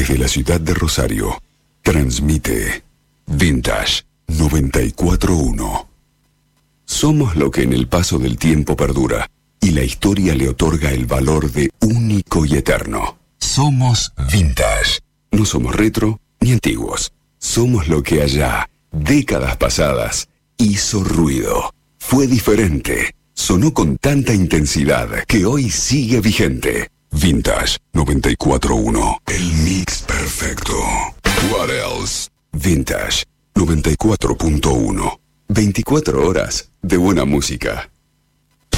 Desde la ciudad de Rosario, transmite Vintage 94.1. Somos lo que en el paso del tiempo perdura y la historia le otorga el valor de único y eterno. Somos Vintage. No somos retro ni antiguos. Somos lo que allá, décadas pasadas, hizo ruido. Fue diferente. Sonó con tanta intensidad que hoy sigue vigente. Vintage 94.1. El mix perfecto. What else? Vintage 94.1. 24 horas de buena música.